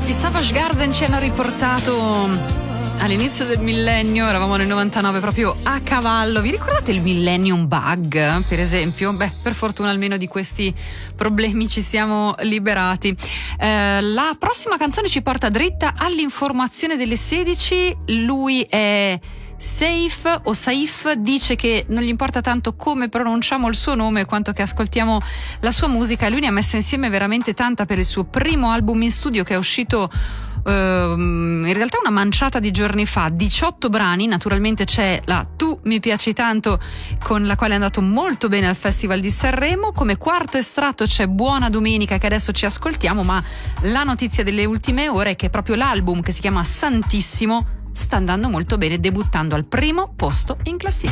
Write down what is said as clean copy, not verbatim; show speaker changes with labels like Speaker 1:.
Speaker 1: I Savage Garden ci hanno riportato all'inizio del millennio, eravamo nel 99 proprio a cavallo. Vi ricordate il Millennium Bug, per esempio? Beh, per fortuna almeno di questi problemi ci siamo liberati. La prossima canzone ci porta dritta all'informazione delle 16. Lui è Saif o Saif, dice che non gli importa tanto come pronunciamo il suo nome quanto che ascoltiamo la sua musica. Lui ne ha messa insieme veramente tanta per il suo primo album in studio che è uscito in realtà una manciata di giorni fa, 18 brani. Naturalmente c'è la Tu mi piaci tanto, con la quale è andato molto bene al Festival di Sanremo. Come quarto estratto c'è Buona Domenica, che adesso ci ascoltiamo, ma la notizia delle ultime ore è che proprio l'album, che si chiama Santissimo, sta andando molto bene, debuttando al primo posto in classifica.